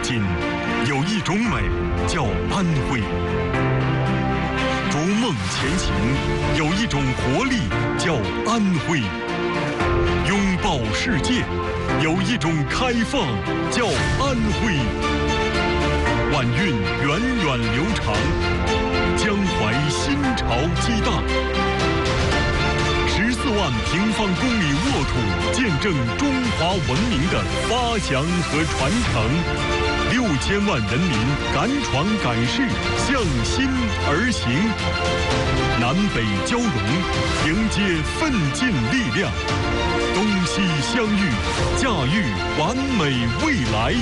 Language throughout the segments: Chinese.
今，有一种美叫安徽；逐梦前行，有一种活力叫安徽；拥抱世界，有一种开放叫安徽。晚运源远流长，江淮新潮激荡。14万平方公里沃土，见证中华文明的发祥和传承。6000万人民敢闯敢试，向心而行。南北交融，迎接奋进力量。东西相遇，驾驭完美未来。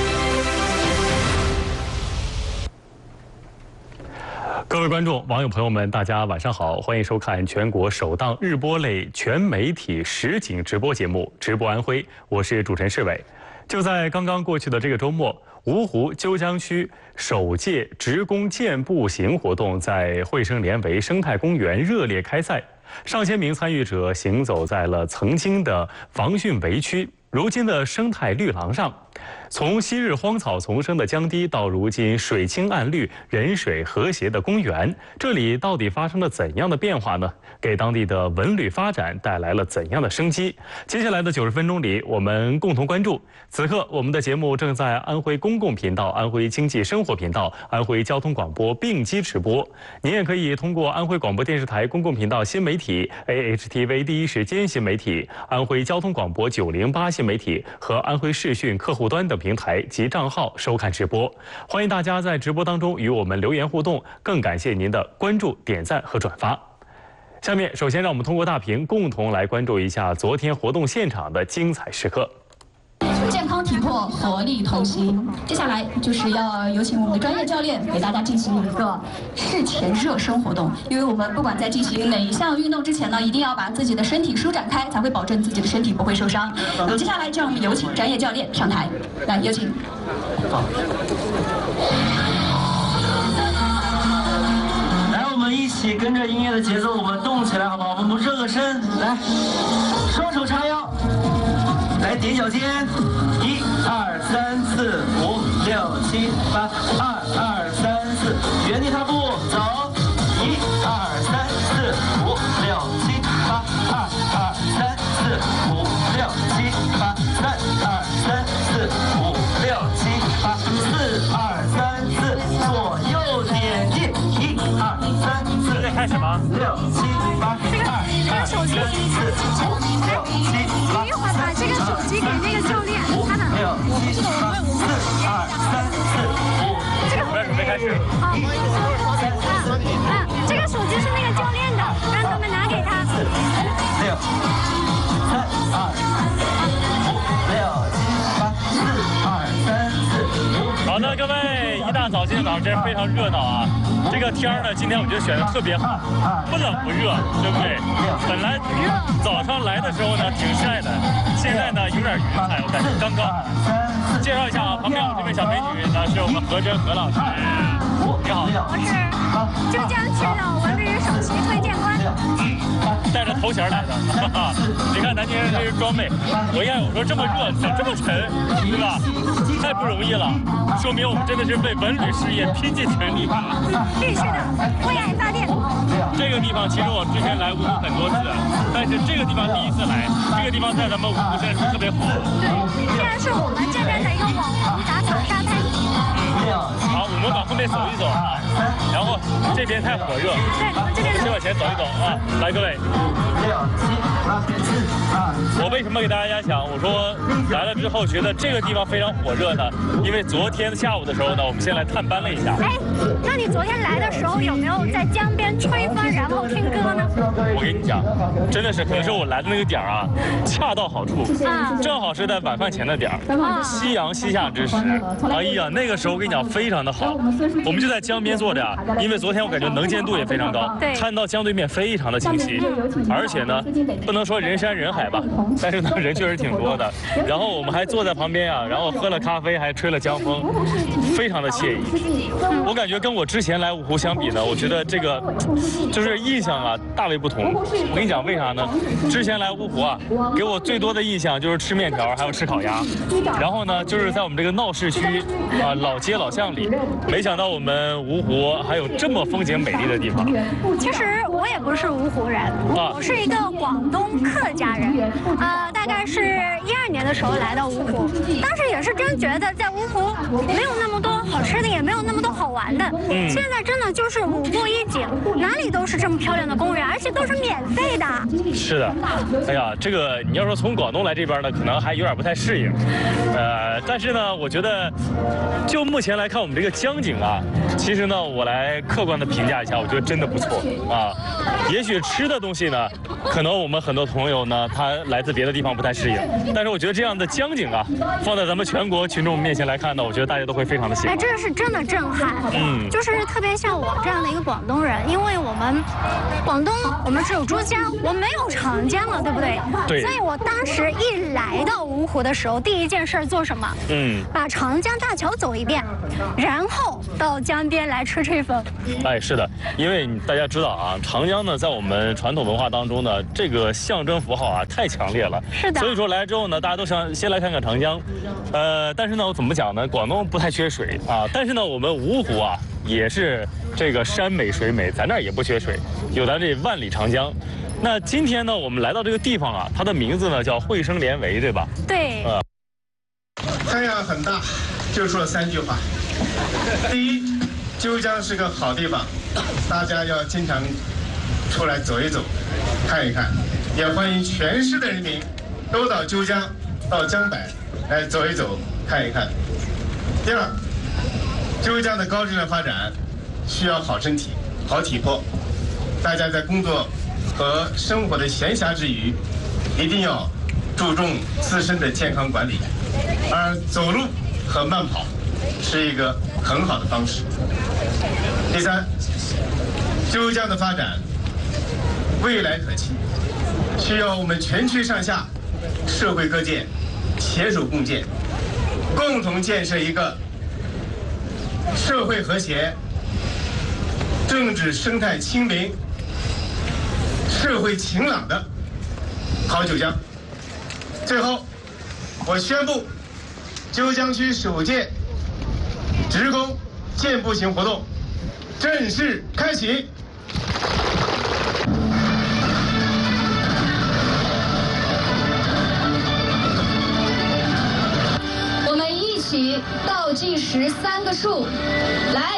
各位观众、网友朋友们，大家晚上好，欢迎收看全国首档日播类全媒体实景直播节目《直播安徽》，我是主持人世伟。就在刚刚过去的这个周末，芜湖鸠江区首届职工健步行活动在惠生连围生态公园热烈开赛，上千名参与者行走在了曾经的防汛围区，如今的生态绿廊上。从昔日荒草丛生的江堤到如今水清岸绿、人水和谐的公园，这里到底发生了怎样的变化呢？给当地的文旅发展带来了怎样的生机？接下来的90分钟里，我们共同关注。此刻，我们的节目正在安徽公共频道、安徽经济生活频道、安徽交通广播并机直播。您也可以通过安徽广播电视台公共频道新媒体、AHTV 第一时间新媒体、安徽交通广播908新媒体和安徽视讯客户端等平台及账号收看直播。欢迎大家在直播当中与我们留言互动，更感谢您的关注、点赞和转发。下面，首先让我们通过大屏共同来关注一下昨天活动现场的精彩时刻。 健康体魄，活力同行。接下来就是要有请我们的专业教练给大家进行一个事前热身活动，因为我们不管在进行哪一项运动之前呢，一定要把自己的身体舒展开，才会保证自己的身体不会受伤。接下来就让我们有请专业教练上台，来有请。 一起跟着音乐的节奏，我们动起来，好不好？我们热个身，来，双手叉腰，来踮脚尖，1、2、3、4、5、6、7、8，2、2、3、4，原地踏步走，1、2、3、4、5、6、7、8，2、2、3、4、5、6、7、8，3、2、3、4、5、6、7、8，4、2、3、4，左右点地，1、2、3。 开始吗 ？6、7、8，2、 这个手机，你一会儿把这个手机给那个教练，他呢 ？6、7、8，4、2、3、4、5。 这个准备开始。 好，这个手机是那个教练的，让他们拿给他。 6、3、2、5、6、7、8，4、2、3、4、5。 好的，各位，一大早今天早上真是非常热闹啊！这个天呢，今天我觉得选的特别好，不冷不热，对不对？本来早上来的时候呢挺晒的，现在呢有点云彩，我感觉刚刚。介绍一下啊，旁边我这位小美女呢是我们何真何老师，你好。 我是浙江区的文旅首席推荐官， 带着头衔来的，哈哈！你看南京人这个装备，我一看我说这么热，怎么这么沉，对吧？太不容易了，说明我们真的是为文旅事业拼尽全力。 必须的，为爱发电。 这个地方其实我之前来芜湖很多次，但是这个地方第一次来，这个地方在咱们芜湖现在是特别火。 对，现在是我们这边的一个网红打卡沙滩。 好，我们往后面走一走啊，然后这边太火热， 对，我们这边先往前走一走啊，来各位。我为什么给大家讲？我说来了之后觉得这个地方非常火热呢？因为昨天下午的时候呢，我们先来探班了一下。 哎，那你昨天来的时候有没有在江边吹风然后听歌呢？ 我跟你讲，真的是可能是我来的那个点儿啊，恰到好处，正好是在晚饭前的点儿，夕阳西下之时。哎呀，那个时候我跟你讲非常的好，我们就在江边坐着，因为昨天我感觉能见度也非常高， 对， 看到江对面非常的清晰，而且呢，不能说人山人海吧，但是呢人确实挺多的。然后我们还坐在旁边啊，然后喝了咖啡，还吹了江风，非常的惬意。我感觉跟我之前来芜湖相比呢，我觉得这个就是印象啊大为不同。我跟你讲为啥呢？之前来芜湖啊，给我最多的印象就是吃面条，还有吃烤鸭。然后呢，就是在我们这个闹市区啊老街老巷里，没想到我们芜湖还有这么风景美丽的地方。 其实我也不是芜湖人，我是一个广东客家人，大概是12年的时候来到芜湖，当时也是真觉得在芜湖没有那么多好吃的，也没有那么多好玩的。现在真的就是五步一景，哪里都是这么漂亮的公园，而且都是免费的。 是的，哎呀，这个你要说从广东来这边呢，可能还有点不太适应，但是呢，我觉得就目前来看，我们这个江景啊，其实呢，我来客观的评价一下，我觉得真的不错啊。也许吃的东西呢，可能我们很多朋友呢，他来自别的地方不太适应，但是我觉得这样的江景啊，放在咱们全国群众面前来看呢，我觉得大家都会非常的喜欢。 哎，这是真的震撼，就是特别像我这样的一个广东人，因为我们广东我们只有珠江，我没有长江了，对不对？ 对。 所以我当时一来到芜湖的时候，第一件事做什么？把长江大桥走一遍，然后到江边来吹吹风。 哎，是的，因为大家知道啊，长江呢，在我们传统文化当中呢，这个象征符号啊太强烈了。 是的。 所以说来之后呢，大家都想先来看看长江，但是呢，我怎么讲呢？广东不太缺水啊，但是呢，我们芜湖啊也是这个山美水美，咱这儿也不缺水，有咱这万里长江。那今天呢，我们来到这个地方啊，它的名字呢叫汇生连围，对吧？ 对。 太阳很大，就说了3句话。第一，鸠江是个好地方，大家要经常出来走一走，看一看，也欢迎全市的人民都到鸠江、到江北来走一走、看一看。第二，鸠江的高质量发展需要好身体、好体魄，大家在工作和生活的闲暇之余，一定要注重自身的健康管理，而走路和慢跑是一个很好的方式。第三，鸠江的发展未来可期，需要我们全区上下社会各界携手共建，共同建设一个社会和谐、政治生态清明、社会晴朗的好九江。最后，我宣布，鸠江区首届职工健步行活动正式开启。 我们一起倒计时3个数，来